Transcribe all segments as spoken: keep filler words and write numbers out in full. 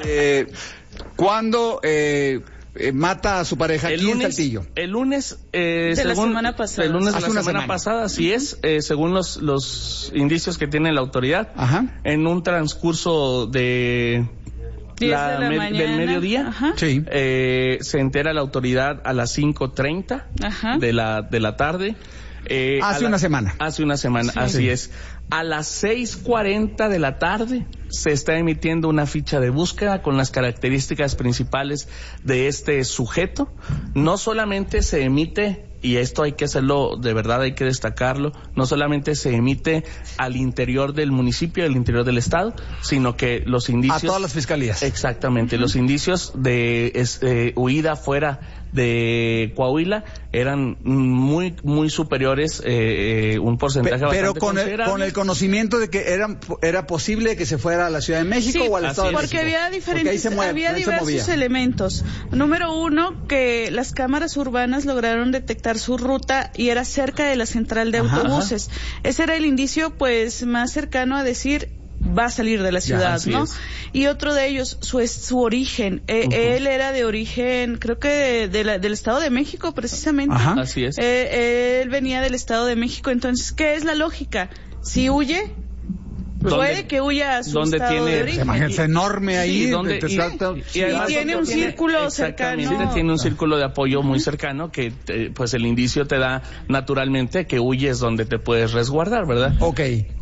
Eh, ¿Cuándo eh, eh, mata a su pareja el aquí lunes, en Saltillo? El lunes, eh, de según, la semana pasada. El lunes de Hace la una semana semana. pasada, así es, eh, según los, los indicios que tiene la autoridad. Ajá. En un transcurso de... diez La de la me- mañana. del mediodía. Ajá. Sí. Eh, se entera la autoridad a las cinco treinta Ajá. de la, de la tarde. Eh, Hace a la- una semana. Hace una semana, Sí. así Sí. es. A las seis cuarenta de la tarde se está emitiendo una ficha de búsqueda con las características principales de este sujeto. No solamente se emite, y esto hay que hacerlo, de verdad hay que destacarlo, no solamente se emite al interior del municipio, al interior del estado, sino que los indicios... A todas las fiscalías. Exactamente, uh-huh. Los indicios de es, eh, huida fuera de Coahuila eran muy muy superiores, eh, eh, un porcentaje Pe- pero bastante con el, considerable. con el conocimiento de que eran, era posible que se fuera a la Ciudad de México Sí, o al Estado de porque México. había diferentes, ahí se mueve, había ahí se diversos movía. elementos. Número uno, que las cámaras urbanas lograron detectar su ruta y era cerca de la central de Ajá, autobuses. Ese era el indicio, pues, más cercano a decir va a salir de la ciudad, Ya, ¿no? es. Y otro de ellos, su su origen. Eh, Uh-huh. Él era de origen, creo que de, de la, del Estado de México, precisamente. Ajá. Así es. Eh, él venía del Estado de México. Entonces, ¿qué es la lógica? Si huye, puede que huya a su ¿dónde estado tiene- de origen. Imagínate, enorme ahí. Sí, ¿dónde- te- te- y- te- y además tiene un tiene- círculo exactamente, cercano. tiene un círculo de apoyo muy cercano que eh, pues el indicio te da naturalmente que huyes donde te puedes resguardar, ¿verdad? Ok.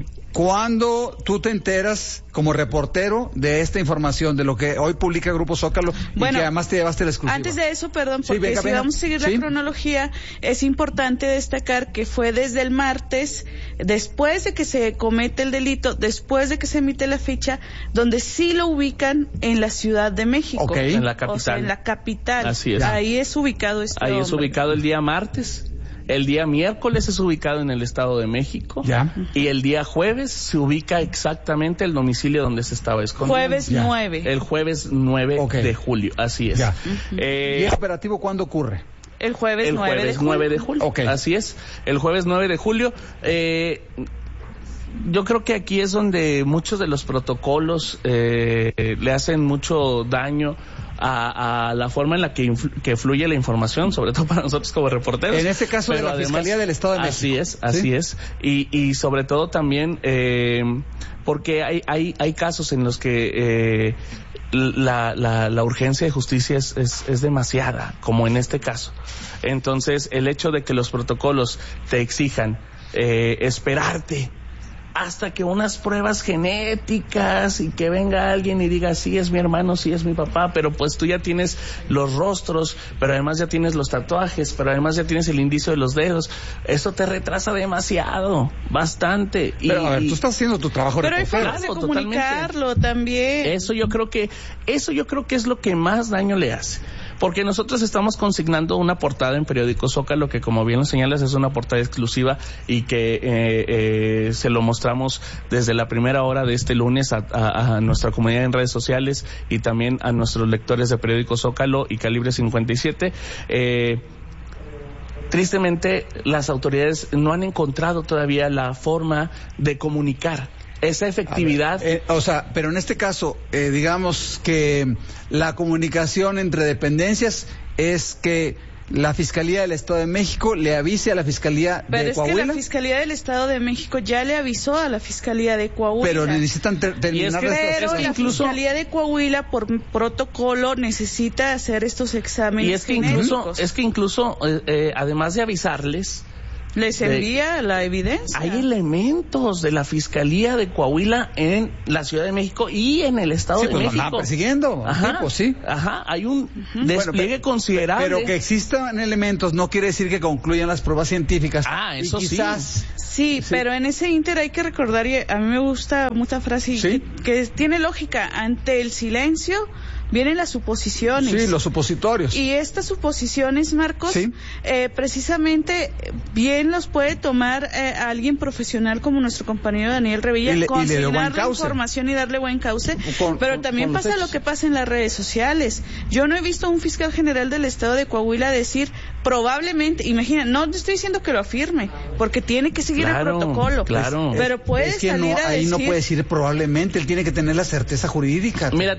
¿Cuándo tú te enteras como reportero de esta información, de lo que hoy publica Grupo Zócalo y Bueno, que además te llevaste la exclusiva? Antes de eso, perdón, Sí, porque venga, si venga. vamos a seguir la Sí. cronología, es importante destacar que fue desde el martes, después de que se comete el delito, después de que se emite la ficha, donde sí lo ubican en la Ciudad de México. Ok. En la O sea, capital. en la capital. Así es. Ahí es ubicado este Ahí es hombre. ubicado el día martes. El día miércoles es ubicado en el Estado de México. Ya. Y el día jueves se ubica exactamente el domicilio donde se estaba escondiendo. Jueves Ya. nueve. El jueves nueve Ok. de julio, así es. Ya. Eh, ¿Y el operativo cuándo ocurre? El jueves el nueve de jueves julio. nueve de julio. Ok. Así es. El jueves nueve de julio. Eh, yo creo que aquí es donde muchos de los protocolos eh, le hacen mucho daño a, a la forma en la que, influ- que fluye la información, sobre todo para nosotros como reporteros. En este caso de Pero la además- Fiscalía del Estado de México. Así es, así ¿Sí? es. Y, y sobre todo también eh, porque hay, hay, hay casos en los que eh, la, la, la urgencia de justicia es, es, es demasiada, como en este caso. Entonces, el hecho de que los protocolos te exijan eh, esperarte hasta que unas pruebas genéticas y que venga alguien y diga sí es mi hermano, sí es mi papá, pero pues tú ya tienes los rostros, pero además ya tienes los tatuajes, pero además ya tienes el indicio de los dedos. Eso te retrasa demasiado, bastante. Y, Pero a ver, y tú estás haciendo tu trabajo de Pero hay reportero. formas de Claro, comunicarlo también. eso yo creo que eso yo creo que es lo que más daño le hace. Porque nosotros estamos consignando una portada en Periódico Zócalo que, como bien lo señalas, es una portada exclusiva y que eh, eh, se lo mostramos desde la primera hora de este lunes a, a, a nuestra comunidad en redes sociales y también a nuestros lectores de Periódico Zócalo y Calibre cincuenta y siete. Eh, tristemente, las autoridades no han encontrado todavía la forma de comunicar esa efectividad. Eh, o sea, pero en este caso, eh, digamos que la comunicación entre dependencias es que la Fiscalía del Estado de México le avise a la Fiscalía Pero de es Coahuila. que la Fiscalía del Estado de México ya le avisó a la Fiscalía de Coahuila. Pero necesitan ter- terminar que- de estos- Pero es que la incluso- Fiscalía de Coahuila, por protocolo, necesita hacer estos exámenes Y es que incluso, genéticos. es que incluso, eh, eh, además de avisarles, Les de- envía la evidencia. hay elementos de la Fiscalía de Coahuila en la Ciudad de México y en el Estado Sí, de pues lo México. andaban persiguiendo. Ajá, Sí, pues sí. ajá, hay un Bueno, despliegue pero- considerable. Pero que existan elementos no quiere decir que concluyan las pruebas científicas. Ah, Y eso sí. quizás, Sí, Sí. pero en ese inter hay que recordar, y a mí me gusta mucha frase y Sí. que, que tiene lógica. Ante el silencio vienen las suposiciones. Sí, los supositorios. Y estas suposiciones, Marcos, Sí. eh, precisamente eh, bien los puede tomar eh, alguien profesional como nuestro compañero Daniel Revilla, Y le- y le dio consignar buen la cauce. información y darle buen cauce, Con- pero con- también con los pasa hechos. lo que pasa en las redes sociales. Yo no he visto a un fiscal general del Estado de Coahuila decir probablemente, imagina, no estoy diciendo que lo afirme, porque tiene que seguir Claro, el protocolo, claro. pero puede es que salir no, a ahí decir... no puede decir probablemente, él tiene que tener la certeza jurídica. Mira,